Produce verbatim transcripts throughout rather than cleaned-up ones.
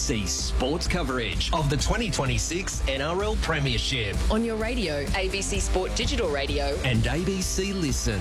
C sports coverage of the twenty twenty-six N R L Premiership. On your radio, A B C Sport Digital Radio. And A B C Listen.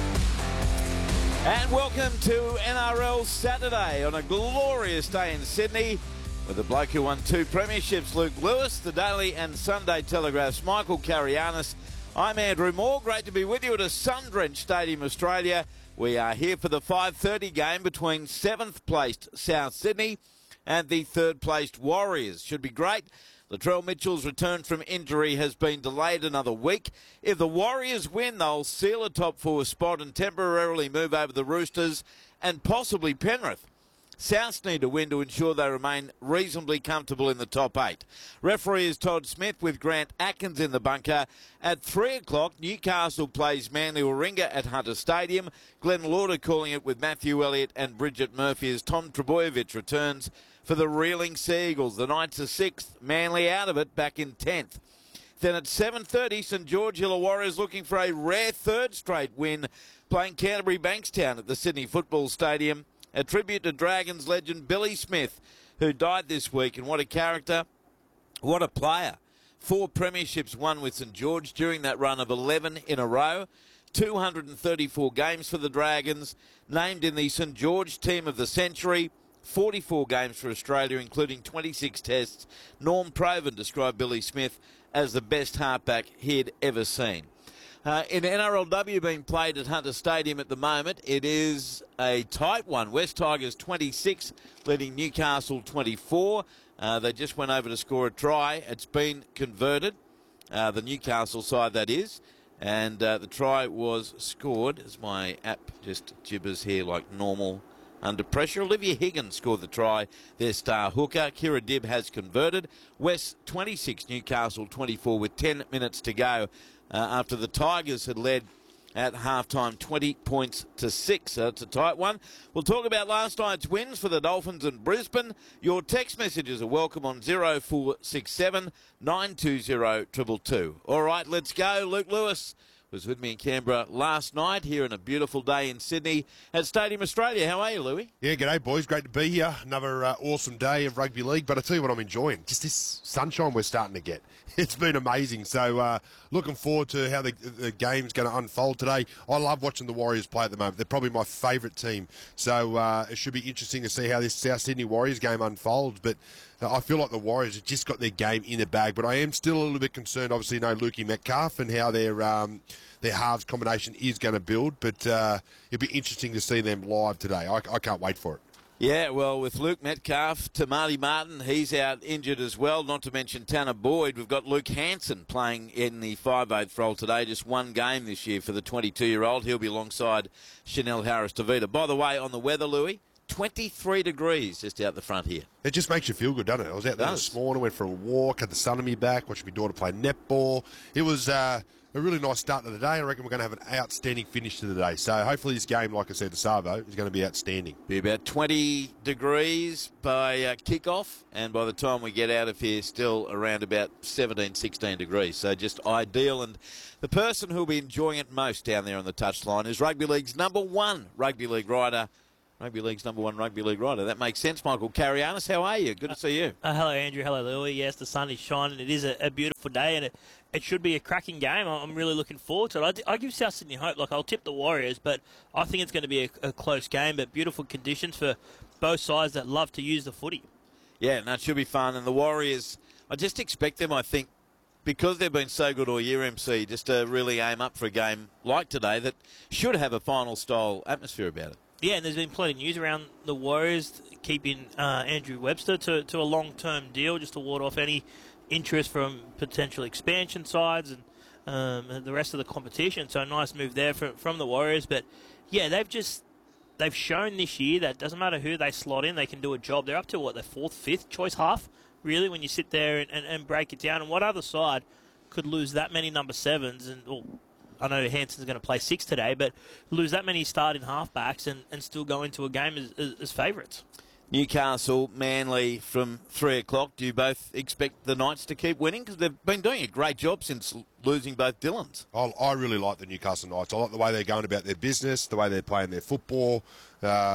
And welcome to N R L Saturday on a glorious day in Sydney with the bloke who won two premierships, Luke Lewis, the Daily and Sunday Telegraph's Michael Carianis. I'm Andrew Moore. Great to be with you at a sun-drenched Stadium Australia. We are here for the five thirty game between seventh placed South Sydney and the third placed Warriors. Should be great. Latrell Mitchell's return from injury has been delayed another week. If the Warriors win, they'll seal a top four spot and temporarily move over the Roosters and possibly Penrith. Souths need to win to ensure they remain reasonably comfortable in the top eight. Referee is Todd Smith with Grant Atkins in the bunker. At three o'clock, Newcastle plays Manly Warringah at Hunter Stadium. Glenn Lauder calling it with Matthew Elliott and Bridget Murphy as Tom Trebojevic returns for the Reeling Seagulls. The Knights are sixth, Manly out of it, back in tenth. Then at seven thirty, St George Illawarra looking for a rare third straight win, playing Canterbury Bankstown at the Sydney Football Stadium. A tribute to Dragons legend Billy Smith, who died this week, and what a character, what a player. Four premierships won with St George during that run of eleven in a row. two hundred thirty-four games for the Dragons, named in the St George Team of the Century. forty-four games for Australia, including twenty-six tests. Norm Provan described Billy Smith as the best halfback he'd ever seen. Uh, in N R L W being played at Hunter Stadium at the moment, it is a tight one. West Tigers twenty-six, leading Newcastle twenty-four. Uh, they just went over to score a try. It's been converted, uh, the Newcastle side that is, and uh, the try was scored, as my app just gibbers here like normal under pressure. Olivia Higgins scored the try, their star hooker. Kira Dibb has converted. West twenty-six, Newcastle twenty-four with ten minutes to go. Uh, after the Tigers had led at halftime twenty points to six. So it's a tight one. We'll talk about last night's wins for the Dolphins and Brisbane. Your text messages are welcome on zero four six seven, nine two zero, two two two. All right, let's go. Luke Lewis was with me in Canberra last night, here on a beautiful day in Sydney at Stadium Australia. How are you, Louis? Yeah, g'day, boys. Great to be here. Another uh, awesome day of rugby league. But I tell you what I'm enjoying, just this sunshine we're starting to get. It's been amazing. So uh, looking forward to how the, the game's going to unfold today. I love watching the Warriors play at the moment. They're probably my favourite team. So uh, it should be interesting to see how this South Sydney Warriors game unfolds. But uh, I feel like the Warriors have just got their game in the bag. But I am still a little bit concerned, obviously, you know, Lukey Metcalf and how their um, their halves combination is going to build. But uh, it'll be interesting to see them live today. I, I can't wait for it. Yeah, well, with Luke Metcalf, Tamati Martin, he's out injured as well, not to mention Tanner Boyd. We've got Luke Hanson playing in the five eighth role today, just one game this year for the twenty-two-year-old. He'll be alongside Chanel Harris-Tavita. By the way, on the weather, Louis, twenty-three degrees just out the front here. It just makes you feel good, doesn't it? I was out there this morning, went for a walk, had the sun on me back, watched my daughter play netball. It was uh, a really nice start to the day. I reckon we're going to have an outstanding finish to the day. So hopefully this game, like I said, the Savo, is going to be outstanding. Be about twenty degrees by uh, kick-off, and by the time we get out of here, still around about seventeen, sixteen degrees. So just ideal. And the person who'll be enjoying it most down there on the touchline is Rugby League's number one Rugby League rider, Rugby League's number one Rugby League rider. That makes sense. Michael Carianis, how are you? Good to see you. Uh, hello, Andrew. Hello, Louis. Yes, the sun is shining. It is a, a beautiful day, and it, it should be a cracking game. I'm really looking forward to it. I, I give South Sydney hope. Like, I'll tip the Warriors, but I think it's going to be a, a close game, but beautiful conditions for both sides that love to use the footy. Yeah, no, it should be fun. And the Warriors, I just expect them, I think, because they've been so good all year, M C, just to really aim up for a game like today that should have a final-style atmosphere about it. Yeah, and there's been plenty of news around the Warriors keeping uh, Andrew Webster to, to a long-term deal just to ward off any interest from potential expansion sides and, um, and the rest of the competition. So a nice move there from, from the Warriors. But, yeah, they've just they've shown this year that doesn't matter who they slot in, they can do a job. They're up to, what, their fourth, fifth choice half, really, when you sit there and, and, and break it down. And what other side could lose that many number sevens and well, I know Hanson's going to play six today, but lose that many starting halfbacks and, and still go into a game as, as, as favourites. Newcastle, Manly from three o'clock. Do you both expect the Knights to keep winning? Because they've been doing a great job since losing both Dylans. I, I really like the Newcastle Knights. I like the way they're going about their business, the way they're playing their football. Um,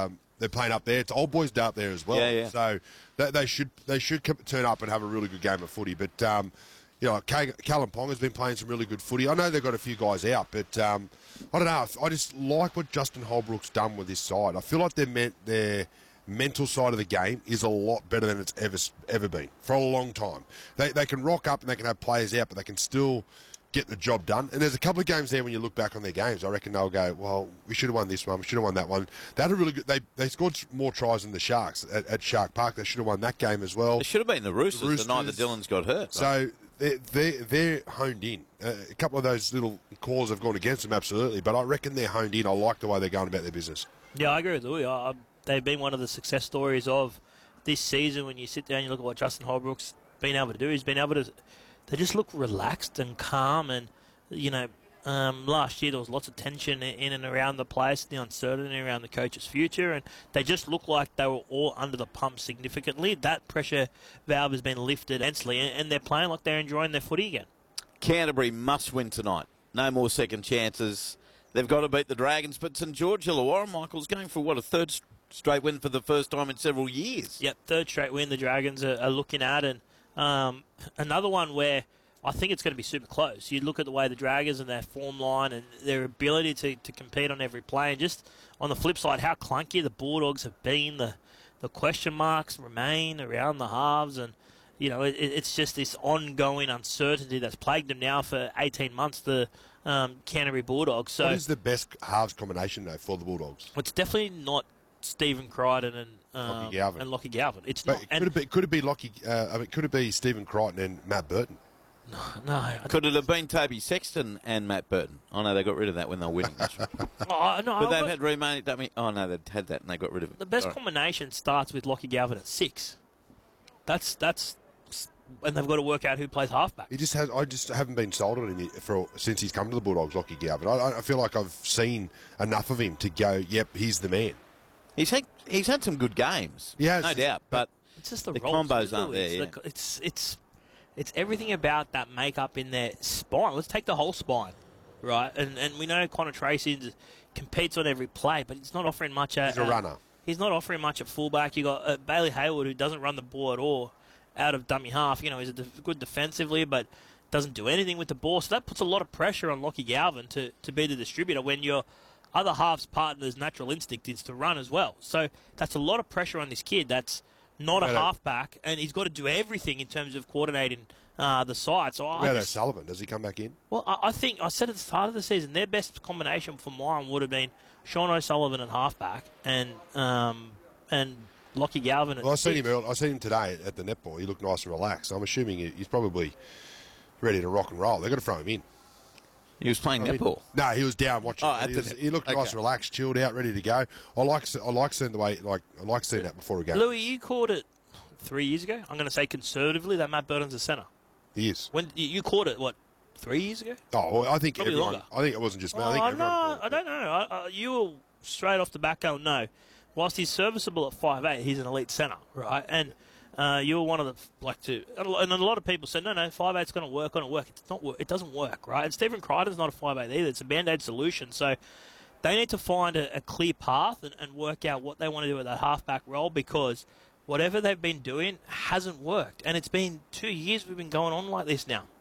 they're playing up there. It's old boys day up there as well. Yeah, yeah. So they, they should they should come, turn up and have a really good game of footy. But um, you know, Callum Pong has been playing some really good footy. I know they've got a few guys out, but um, I don't know. I just like what Justin Holbrook's done with this side. I feel like their men, their mental side of the game is a lot better than it's ever ever been for a long time. They they can rock up and they can have players out, but they can still get the job done. And there's a couple of games there when you look back on their games, I reckon they'll go, well, we should have won this one, we should have won that one. They had a really good. They they scored more tries than the Sharks at, at Shark Park. They should have won that game as well. It should have been the Roosters the, Roosters. the night that Dylan's got hurt. So. Right? They're, they're, they're honed in. Uh, a couple of those little calls have gone against them, absolutely, but I reckon they're honed in. I like the way they're going about their business. Yeah, I agree with Louis. I, I, they've been one of the success stories of this season. When you sit down and you look at what Justin Holbrook's been able to do, he's been able to... They just look relaxed and calm and, you know, um, last year there was lots of tension in and around the place, the uncertainty around the coach's future, and they just look like they were all under the pump significantly. That pressure valve has been lifted immensely, and, and they're playing like they're enjoying their footy again. Canterbury must win tonight. No more second chances. They've got to beat the Dragons, but St George Illawarra, Michael's going for, what, a third straight win for the first time in several years. Yep, third straight win the Dragons are, are looking at, and um, another one where I think it's going to be super close. You look at the way the Dragons and their form line and their ability to, to compete on every play. And just on the flip side, how clunky the Bulldogs have been. The the question marks remain around the halves. And, you know, it, it's just this ongoing uncertainty that's plagued them now for eighteen months, the um, Canterbury Bulldogs. So what is the best halves combination, though, for the Bulldogs? It's definitely not Stephen Crichton and um, Lockie Galvin. and Lockie Galvin. It's But not. it And could, it be, could it be Lockie? Uh, I mean, could it be Stephen Crichton and Matt Burton? no, I Could it have been Toby Sexton and Matt Burton? Oh, no, they got rid of that when they were winning. Oh, no, But I've they've got- had remade. I mean, oh, no, they'd had that and they got rid of it. The best Sorry. combination starts with Lockie Galvin at six. That's that's, and they've got to work out who plays halfback. He just has. I just haven't been sold on him for since he's come to the Bulldogs, Lockie Galvin. I, I feel like I've seen enough of him to go, yep, he's the man. He's had, he's had some good games. He has. No doubt, but It's just the, the roles, combos isn't it? aren't there, It's, yeah. the- it's it's it's everything about that makeup in their spine. Let's take the whole spine, right? And and we know Connor Tracy competes on every play, but he's not offering much. At, He's a uh, runner. He's not offering much at fullback. You got uh, Bailey Hayward, who doesn't run the ball at all, out of dummy half. You know, he's a def- good defensively, but doesn't do anything with the ball. So that puts a lot of pressure on Lockie Galvin to, to be the distributor when your other half's partner's natural instinct is to run as well. So that's a lot of pressure on this kid. That's not a Right, uh, halfback, and he's got to do everything in terms of coordinating uh, the side. So I About just, O'Sullivan, does he come back in? well, I, I think I said at the start of the season their best combination for mine would have been Sean O'Sullivan at halfback and um, and Lockie Galvin at Well, I seen six. him. earl- I seen him today at the netball. He looked nice and relaxed. I'm assuming he- he's probably ready to rock and roll. They've got to throw him in. he was playing I mean, netball. No, he was down watching. Oh, at he, the was- net- he looked okay. nice and relaxed, chilled out, ready to go. I like I like seeing the way like I like seeing that before a game. Louis, you called it three years ago. I'm going to say conservatively that Matt Burton's a centre. He is. When you you called it, what, three years ago? Oh, well, I think Probably everyone. longer. I think it wasn't just me. I think Oh, everyone no, called it. I don't know. I, I, you were straight off the back going, no. Whilst he's serviceable at five eight, he's an elite centre, right? And uh, you were one of the, like, to, and a lot of people said, no, no, five eight's going to work, going to work. It's not, wor- it doesn't work, right? And Stephen Crichton's not a five eight either. It's a Band-Aid solution. So they need to find a, a clear path and, and work out what they want to do with that halfback role, because whatever they've been doing hasn't worked. And it's been two years we've been going on like this now.